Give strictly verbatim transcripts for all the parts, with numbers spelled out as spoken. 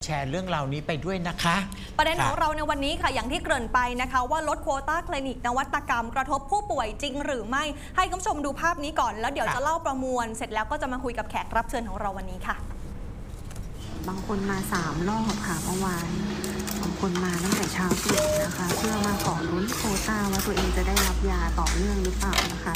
แชร์เรื่องราวนี้ไปด้วยนะคะประเด็นของเราในวันนี้ค่ะอย่างที่เกริ่นไปนะคะว่าลดโควต้าคลินิกนวัตกรรมกระทบผู้ป่วยจริงหรือไม่ให้คุณผู้ชมดูภาพนี้ก่อนแล้วเดี๋ยวจะเล่าประมวลเสร็จแล้วก็จะมาคุยกับแขกรับเชิญของเราวันนี้ค่ะบางคนมาสามรอบค่ะเมื่อวานบางคนมาตั้งแต่เช้าตรู่นะคะเพื่อมาขอลุ้นโควต้าว่าตัวเองจะได้รับยาต่อเนื่องหรือเปล่านะคะ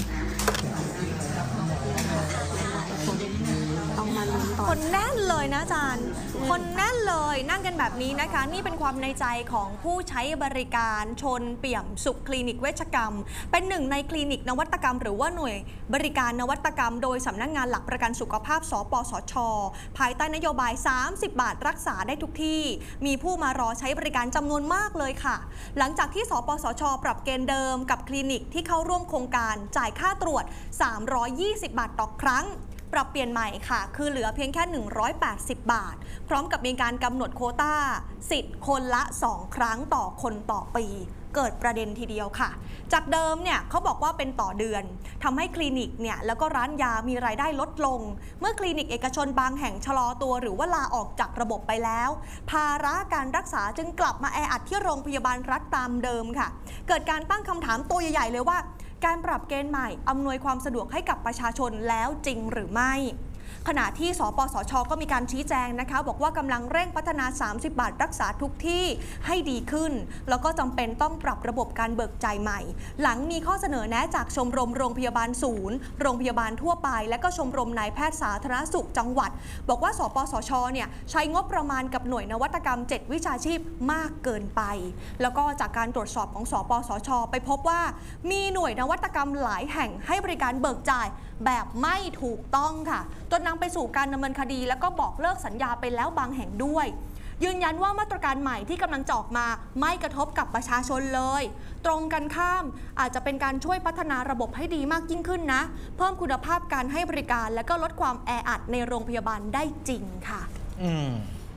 ต้องมาลุ้นต่อคนแน่นเลยนะอาจารย์คนแน่นเลยนั่งกันแบบนี้นะคะนี่เป็นความในใจของผู้ใช้บริการชนเปี่ยมสุขคลินิกเวชกรรมเป็นหนึ่งในคลินิกนวัตกรรมหรือว่าหน่วยบริการนวัตกรรมโดยสำนักงานหลักประกันสุขภาพสปสช.ภายใต้นโยบายสามสิบบาทรักษาได้ทุกที่มีผู้มารอใช้บริการจำนวนมากเลยค่ะหลังจากที่สปสช.ปรับเกณฑ์เดิมกับคลินิกที่เข้าร่วมโครงการจ่ายค่าตรวจสามร้อยยี่สิบบาทต่อครั้งปรับเปลี่ยนใหม่ค่ะคือเหลือเพียงแค่หนึ่งร้อยแปดสิบบาทพร้อมกับมีการกำหนดโควต้าสิทธิ์คนละสองครั้งต่อคนต่อปีเกิดประเด็นทีเดียวค่ะจากเดิมเนี่ยเขาบอกว่าเป็นต่อเดือนทำให้คลินิกเนี่ยแล้วก็ร้านยามีรายได้ลดลงเมื่อคลินิกเอกชนบางแห่งชะลอตัวหรือว่าลาออกจากระบบไปแล้วภาระการรักษาจึงกลับมาแออัดที่โรงพยาบาลรัฐตามเดิมค่ะเกิดการตั้งคำถามตัวใหญ่ๆเลยว่าการปรับเกณฑ์ใหม่อำนวยความสะดวกให้กับประชาชนแล้วจริงหรือไม่ขณะที่สปสช.ก็มีการชี้แจงนะคะบอกว่ากำลังเร่งพัฒนาสามสิบบาทรักษาทุกที่ให้ดีขึ้นแล้วก็จำเป็นต้องปรับระบบการเบิกจ่ายใหม่หลังมีข้อเสนอแนะจากชมรมโรงพยาบาลศูนย์โรงพยาบาลทั่วไปและก็ชมรมนายแพทย์สาธารณสุขจังหวัดบอกว่าสปสช.เนี่ยใช้งบประมาณกับหน่วยนวัตกรรมเจ็ดวิชาชีพมากเกินไปแล้วก็จากการตรวจสอบของสปสช.ไปพบว่ามีหน่วยนวัตกรรมหลายแห่งให้บริการเบิกจ่ายแบบไม่ถูกต้องค่ะจนนำไปสู่การดำเนินคดีแล้วก็บอกเลิกสัญญาไปแล้วบางแห่งด้วยยืนยันว่ามาตรการใหม่ที่กำลังจะออกมาไม่กระทบกับประชาชนเลยตรงกันข้ามอาจจะเป็นการช่วยพัฒนาระบบให้ดีมากยิ่งขึ้นนะเพิ่มคุณภาพการให้บริการและก็ลดความแออัดในโรงพยาบาลได้จริงค่ะอืม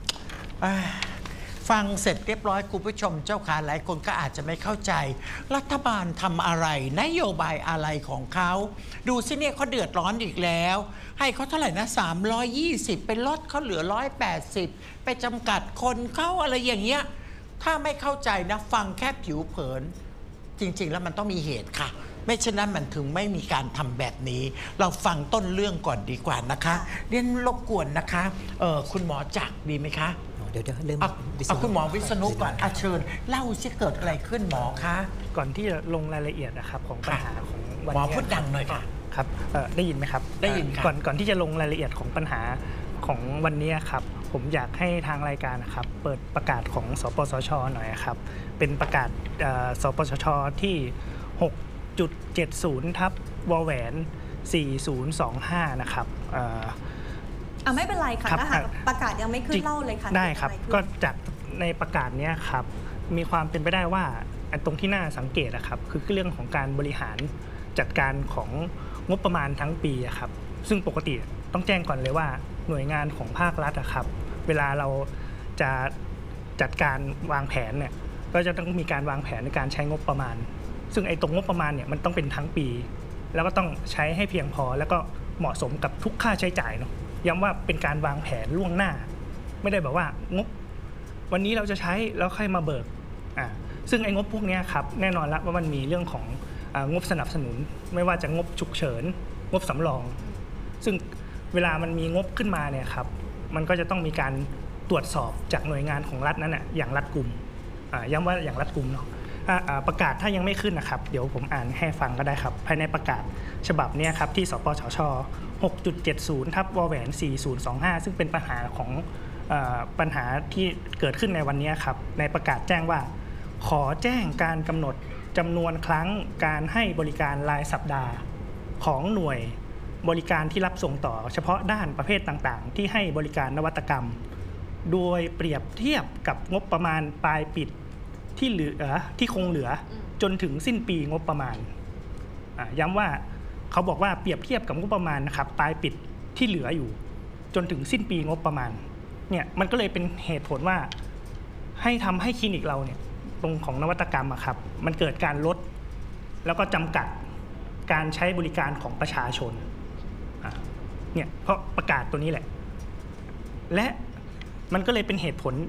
ฟังเสร็จเรียบร้อยคุณผู้ชมเจ้าขาหลายคนก็อาจจะไม่เข้าใจรัฐบาลทำอะไรนโยบายอะไรของเขาดูสิเนี่ยเขาเดือดร้อนอีกแล้วให้เขาเท่าไหร่นะสามร้อยยี่สิบเป็นลดเขาเหลือหนึ่งร้อยแปดสิบไปจำกัดคนเขาอะไรอย่างเงี้ยถ้าไม่เข้าใจนะฟังแค่ผิวเผินจริงๆแล้วมันต้องมีเหตุค่ะไม่เช่นนั้นมันถึงไม่มีการทำแบบนี้เราฟังต้นเรื่องก่อนดีกว่านะคะเรียนรบกวนนะคะเออคุณหมอจักรดีไหมคะเดี๋ยวเดี๋ยวเริ่มเอาคุณหมอวิษณุก่อนอาเชิญเล่าสิเกิดอะไรขึ้นหมอคะก่อนที่จะลงรายละเอียดนะครับของปัญหาของวันนี้หมอพูดดังหน่อยค่ะครับได้ยินไหมครับได้ยินค่ะก่อนก่อนที่จะลงรายละเอียดของปัญหาของวันนี้ครับผมอยากให้ทางรายการนะครับเปิดประกาศของสปสช.หน่อยครับเป็นประกาศสปสช.ที่ หกจุดเจ็ดศูนย์ ทับวแหวนสี่ศูนย์สองห้านะครับอ่ะไม่เป็นไรค่ะถ้าหากประกาศยังไม่ขึ้นเล่าเลยค่ะได้ครับก็จากในประกาศนี้ครับมีความเป็นไปได้ว่าตรงที่น่าสังเกตนะครับคือเรื่องของการบริหารจัดการของงบประมาณทั้งปีครับซึ่งปกติต้องแจ้งก่อนเลยว่าหน่วยงานของภาครัฐครับเวลาเราจะจัดการวางแผนเนี่ยก็จะต้องมีการวางแผนในการใช้งบประมาณซึ่งไอ้ตรงงบประมาณเนี่ยมันต้องเป็นทั้งปีแล้วก็ต้องใช้ให้เพียงพอแล้วก็เหมาะสมกับทุกค่าใช้จ่ายเนาะย้ำว่าเป็นการวางแผนล่วงหน้าไม่ได้แบบว่างบวันนี้เราจะใช้แล้วค่อยมาเบิกอ่าซึ่งไอ้งบพวกนี้ครับแน่นอนแล้วว่ามันมีเรื่องของงบสนับสนุนไม่ว่าจะงบฉุกเฉินงบสำรองซึ่งเวลามันมีงบขึ้นมาเนี่ยครับมันก็จะต้องมีการตรวจสอบจากหน่วยงานของรัฐนั้นน่ะอย่างรัดกุมย้ำว่าอย่างรัดกุมเนาะประกาศถ้ายังไม่ขึ้นนะครับเดี๋ยวผมอ่านให้ฟังก็ได้ครับภายในประกาศฉบับนี้ครับที่สปสช. หกจุดเจ็ดศูนย์ ทับวแหวนสี่ศูนย์สองห้าซึ่งเป็นปัญหาของเอ่อปัญหาที่เกิดขึ้นในวันนี้ครับในประกาศแจ้งว่าขอแจ้งการกำหนดจำนวนครั้งการให้บริการรายสัปดาห์ของหน่วยบริการที่รับส่งต่อเฉพาะด้านประเภทต่างๆที่ให้บริการนวัตกรรมโดยเปรียบเทียบกับงบประมาณปลายปิดที่เหลือที่คงเหลือจนถึงสิ้นปีงบประมาณย้ำว่าเขาบอกว่าเปรียบเทียบกับงบประมาณนะครับปลายปิดที่เหลืออยู่จนถึงสิ้นปีงบประมาณเนี่ยมันก็เลยเป็นเหตุผลว่าให้ทำให้คลินิกเราเนี่ยตรงของนวัตกรรมอะครับมันเกิดการลดแล้วก็จำกัดการใช้บริการของประชาชนเนี่ยเพราะประกาศตัวนี้แหละและมันก็เลยเป็นเหตุผล